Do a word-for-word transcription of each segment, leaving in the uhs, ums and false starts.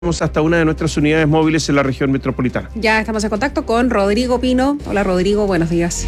Vamos hasta una de nuestras unidades móviles en la región metropolitana. Ya estamos en contacto con Rodrigo Pino. Hola Rodrigo, buenos días.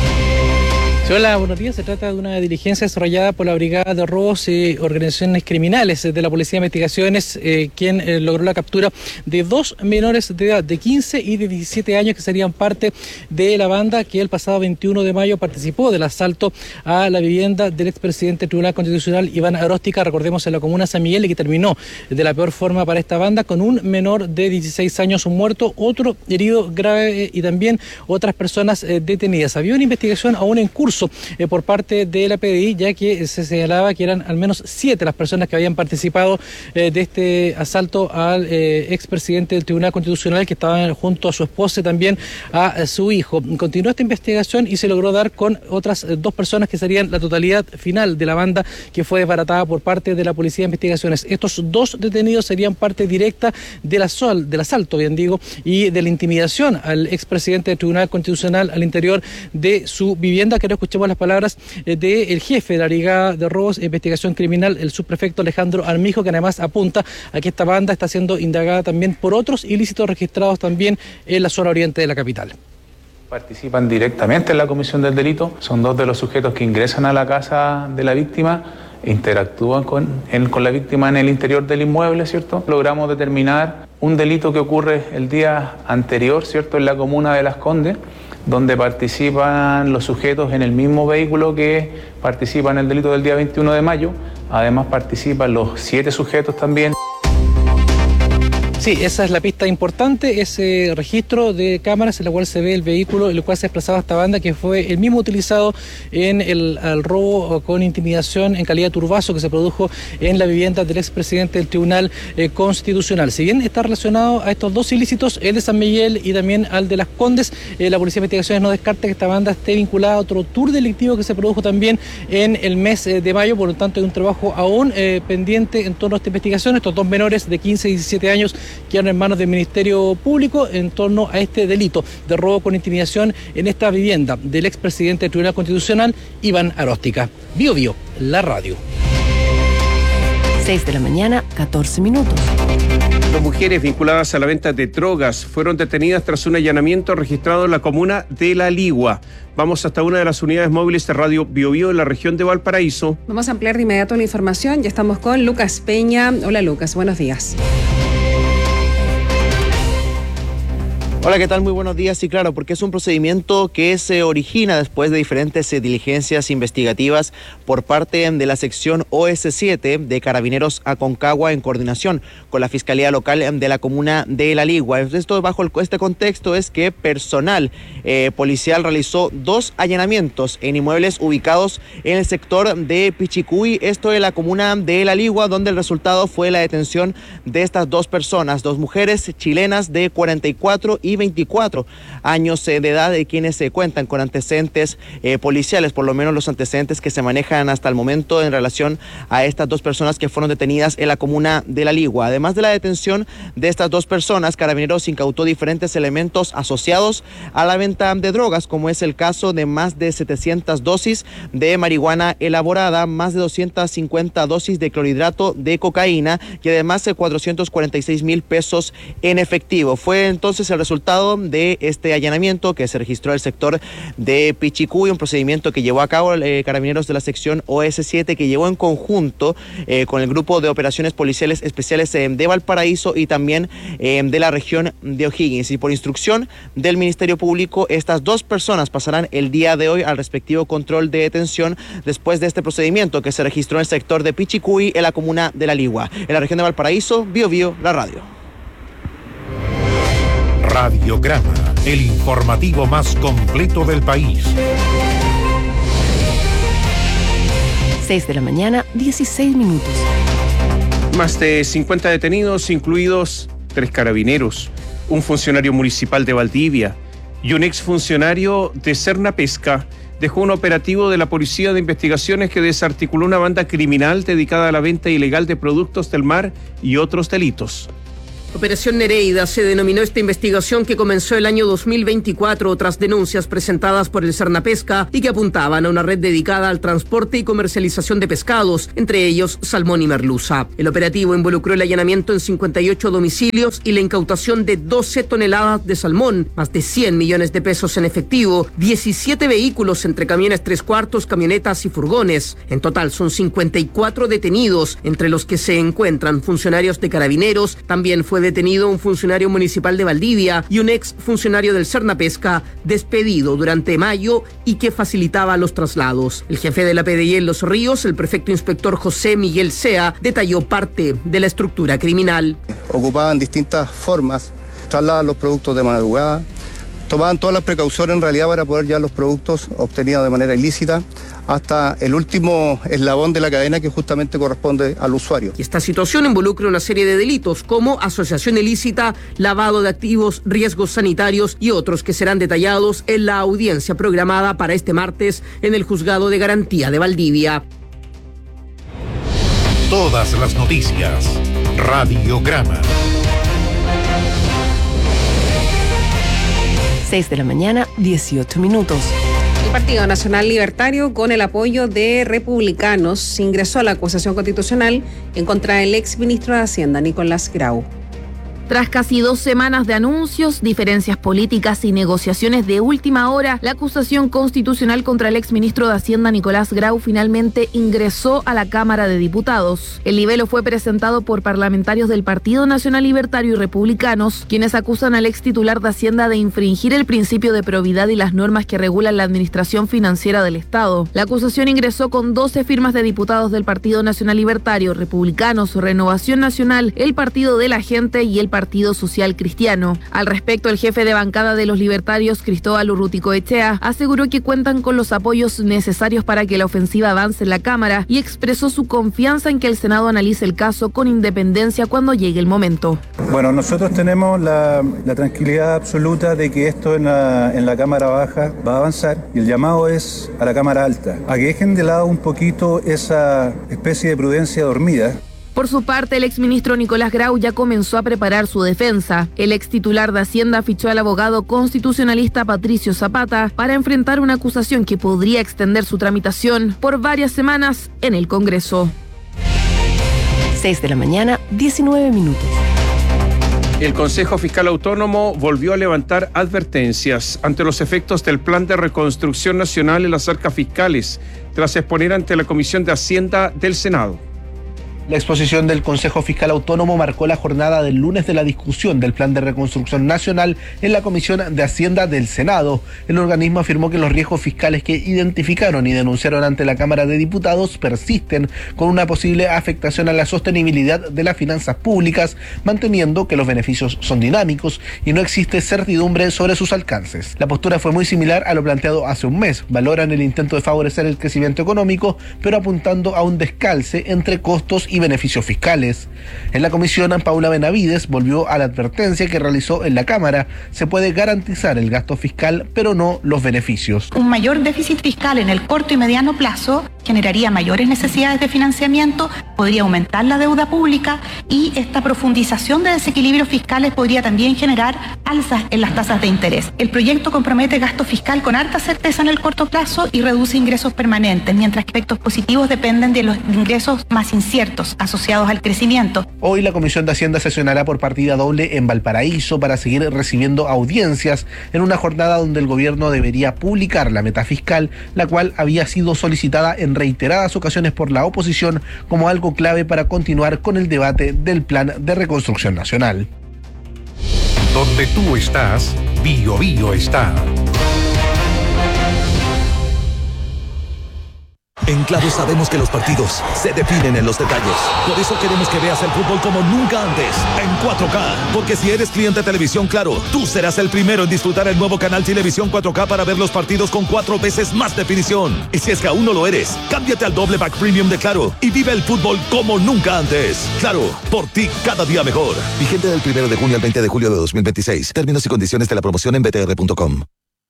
Hola, buenos días. Se trata de una diligencia desarrollada por la Brigada de Robos y Organizaciones Criminales de la Policía de Investigaciones, eh, quien eh, logró la captura de dos menores de edad, de quince y de diecisiete años, que serían parte de la banda que el pasado veintiuno de mayo participó del asalto a la vivienda del expresidente del Tribunal Constitucional, Iván Aróstica, recordemos, en la comuna de San Miguel, y que terminó de la peor forma para esta banda, con un menor de dieciséis años muerto, otro herido grave y también otras personas eh, detenidas. Había una investigación aún en curso Eh, por parte de la P D I, ya que se señalaba que eran al menos siete las personas que habían participado eh, de este asalto al eh, expresidente del Tribunal Constitucional, que estaban junto a su esposa y también a, a su hijo. Continuó esta investigación y se logró dar con otras eh, dos personas que serían la totalidad final de la banda que fue desbaratada por parte de la Policía de Investigaciones. Estos dos detenidos serían parte directa del, asol, del asalto, bien digo, y de la intimidación al expresidente del Tribunal Constitucional al interior de su vivienda. Creo que escuchemos las palabras del jefe de la Brigada de Robos e Investigación Criminal, el subprefecto Alejandro Armijo, que además apunta a que esta banda está siendo indagada también por otros ilícitos registrados también en la zona oriente de la capital. Participan directamente en la comisión del delito, son dos de los sujetos que ingresan a la casa de la víctima, interactúan con, en, con la víctima en el interior del inmueble, ¿cierto? Logramos determinar un delito que ocurre el día anterior, ¿cierto?, en la comuna de Las Condes, donde participan los sujetos en el mismo vehículo que participan en el delito del día veintiuno de mayo. Además participan los siete sujetos también. Sí, esa es la pista importante, ese registro de cámaras en la cual se ve el vehículo en el cual se desplazaba esta banda, que fue el mismo utilizado en el, el robo con intimidación en calidad de turbazo que se produjo en la vivienda del expresidente del Tribunal eh, Constitucional. Si bien está relacionado a estos dos ilícitos, el de San Miguel y también al de Las Condes, eh, la Policía de Investigaciones no descarta que esta banda esté vinculada a otro tour delictivo que se produjo también en el mes eh, de mayo. Por lo tanto, hay un trabajo aún eh, pendiente en torno a esta investigación. Estos dos menores de quince y diecisiete años quedaron en manos del Ministerio Público en torno a este delito de robo con intimidación en esta vivienda del expresidente del Tribunal Constitucional, Iván Aróstica. Bio Bio, la radio. seis de la mañana, catorce minutos. Dos mujeres vinculadas a la venta de drogas fueron detenidas tras un allanamiento registrado en la comuna de La Ligua. Vamos hasta una de las unidades móviles de Radio Bio Bio en la región de Valparaíso. Vamos a ampliar de inmediato la información. Ya estamos con Lucas Peña. Hola Lucas, buenos días. Hola, ¿qué tal? Muy buenos días. Sí, claro, porque es un procedimiento que se origina después de diferentes eh, diligencias investigativas por parte de la sección O S siete de Carabineros Aconcagua en coordinación con la Fiscalía Local de la comuna de La Ligua. Esto bajo el, este contexto es que personal eh, policial realizó dos allanamientos en inmuebles ubicados en el sector de Pichicuy, esto de la comuna de La Ligua, donde el resultado fue la detención de estas dos personas, dos mujeres chilenas de cuarenta y cuatro y veinticuatro años de edad, de quienes se cuentan con antecedentes eh, policiales, por lo menos los antecedentes que se manejan hasta el momento en relación a estas dos personas que fueron detenidas en la comuna de La Ligua. Además de la detención de estas dos personas, Carabineros incautó diferentes elementos asociados a la venta de drogas, como es el caso de más de setecientas dosis de marihuana elaborada, más de doscientas cincuenta dosis de clorhidrato de cocaína y además de cuatrocientos cuarenta y seis mil pesos en efectivo. Fue entonces el resultado de este allanamiento que se registró en el sector de Pichicuy, un procedimiento que llevó a cabo eh, Carabineros de la sección O S siete, que llevó en conjunto eh, con el grupo de operaciones policiales especiales eh, de Valparaíso y también eh, de la región de O'Higgins. Y por instrucción del Ministerio Público, estas dos personas pasarán el día de hoy al respectivo control de detención después de este procedimiento que se registró en el sector de Pichicuy, en la comuna de La Ligua. En la región de Valparaíso, Bio Bio, la radio. Radiograma, el informativo más completo del país. seis de la mañana, dieciséis minutos. Más de cincuenta detenidos, incluidos tres carabineros, un funcionario municipal de Valdivia y un exfuncionario de Serna Pesca, dejó un operativo de la Policía de Investigaciones que desarticuló una banda criminal dedicada a la venta ilegal de productos del mar y otros delitos. Operación Nereida se denominó esta investigación que comenzó el año dos mil veinticuatro tras denuncias presentadas por el Sernapesca y que apuntaban a una red dedicada al transporte y comercialización de pescados, entre ellos salmón y merluza. El operativo involucró el allanamiento en cincuenta y ocho domicilios y la incautación de doce toneladas de salmón, más de cien millones de pesos en efectivo, diecisiete vehículos entre camiones tres cuartos, camionetas y furgones. En total son cincuenta y cuatro detenidos, entre los que se encuentran funcionarios de Carabineros. También fue detenido un funcionario municipal de Valdivia y un ex funcionario del Sernapesca despedido durante mayo y que facilitaba los traslados. El jefe de la P D I en Los Ríos, el prefecto inspector José Miguel Sea, detalló parte de la estructura criminal. Ocupaban distintas formas, trasladaban los productos de madrugada, tomaban todas las precauciones en realidad para poder llevar los productos obtenidos de manera ilícita hasta el último eslabón de la cadena que justamente corresponde al usuario. Y esta situación involucra una serie de delitos como asociación ilícita, lavado de activos, riesgos sanitarios y otros que serán detallados en la audiencia programada para este martes en el Juzgado de Garantía de Valdivia. Todas las noticias. Radiograma. seis de la mañana, dieciocho minutos. El Partido Nacional Libertario, con el apoyo de republicanos, ingresó a la acusación constitucional en contra del exministro de Hacienda, Nicolás Grau. Tras casi dos semanas de anuncios, diferencias políticas y negociaciones de última hora, la acusación constitucional contra el exministro de Hacienda Nicolás Grau finalmente ingresó a la Cámara de Diputados. El libelo fue presentado por parlamentarios del Partido Nacional Libertario y republicanos, quienes acusan al ex titular de Hacienda de infringir el principio de probidad y las normas que regulan la administración financiera del Estado. La acusación ingresó con doce firmas de diputados del Partido Nacional Libertario, republicanos, Renovación Nacional, el Partido de la Gente y el Partido Partido Social Cristiano. Al respecto, el jefe de bancada de los libertarios, Cristóbal Urruticoechea, aseguró que cuentan con los apoyos necesarios para que la ofensiva avance en la Cámara y expresó su confianza en que el Senado analice el caso con independencia cuando llegue el momento. Bueno, nosotros tenemos la, la tranquilidad absoluta de que esto en la, en la Cámara Baja va a avanzar y el llamado es a la Cámara Alta, a que dejen de lado un poquito esa especie de prudencia dormida. Por su parte, el exministro Nicolás Grau ya comenzó a preparar su defensa. El ex titular de Hacienda fichó al abogado constitucionalista Patricio Zapata para enfrentar una acusación que podría extender su tramitación por varias semanas en el Congreso. seis de la mañana, diecinueve minutos. El Consejo Fiscal Autónomo volvió a levantar advertencias ante los efectos del Plan de Reconstrucción Nacional en las arcas fiscales, tras exponer ante la Comisión de Hacienda del Senado. La exposición del Consejo Fiscal Autónomo marcó la jornada del lunes de la discusión del Plan de Reconstrucción Nacional en la Comisión de Hacienda del Senado. El organismo afirmó que los riesgos fiscales que identificaron y denunciaron ante la Cámara de Diputados persisten, con una posible afectación a la sostenibilidad de las finanzas públicas, manteniendo que los beneficios son dinámicos y no existe certidumbre sobre sus alcances. La postura fue muy similar a lo planteado hace un mes. Valoran el intento de favorecer el crecimiento económico, pero apuntando a un descalce entre costos y beneficios fiscales. En la comisión, Paula Benavides volvió a la advertencia que realizó en la Cámara. Se puede garantizar el gasto fiscal, pero no los beneficios. Un mayor déficit fiscal en el corto y mediano plazo generaría mayores necesidades de financiamiento, podría aumentar la deuda pública y esta profundización de desequilibrios fiscales podría también generar alzas en las tasas de interés. El proyecto compromete gasto fiscal con alta certeza en el corto plazo y reduce ingresos permanentes, mientras que efectos positivos dependen de los ingresos más inciertos asociados al crecimiento. Hoy la Comisión de Hacienda sesionará por partida doble en Valparaíso para seguir recibiendo audiencias en una jornada donde el gobierno debería publicar la meta fiscal, la cual había sido solicitada en reiteradas ocasiones por la oposición como algo clave para continuar con el debate del Plan de Reconstrucción Nacional. Donde tú estás, Bio Bio está. En Claro sabemos que los partidos se definen en los detalles. Por eso queremos que veas el fútbol como nunca antes, en cuatro K. Porque si eres cliente de Televisión Claro, tú serás el primero en disfrutar el nuevo canal Televisión cuatro K para ver los partidos con cuatro veces más definición. Y si es que aún no lo eres, cámbiate al doble pack premium de Claro y vive el fútbol como nunca antes. Claro, por ti cada día mejor. Vigente del primero de junio al veinte de julio de dos mil veintiséis. Términos y condiciones de la promoción en b t r punto com.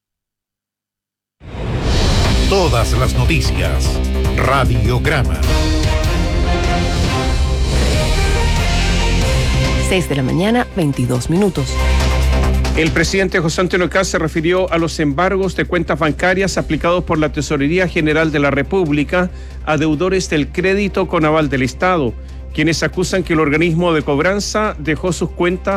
Todas las noticias. Radiograma. seis de la mañana, veintidós minutos. El presidente José Antonio Kast se refirió a los embargos de cuentas bancarias aplicados por la Tesorería General de la República a deudores del crédito con aval del Estado, quienes acusan que el organismo de cobranza dejó sus cuentas